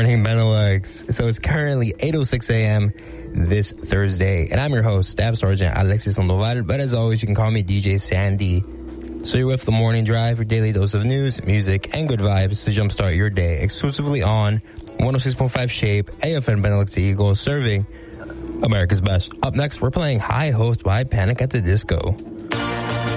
morning, Benelux. So it's currently 8:06 a.m. this Thursday, and I'm your host, Staff Sergeant Alexis Sandoval, but as always, you can call me DJ Sandy. So you're with The Morning Drive, your daily dose of news, music, and good vibes to jumpstart your day, exclusively on 106.5 Shape, AFN Benelux the Eagle, serving America's best. Up next, we're playing High Host by Panic at the Disco.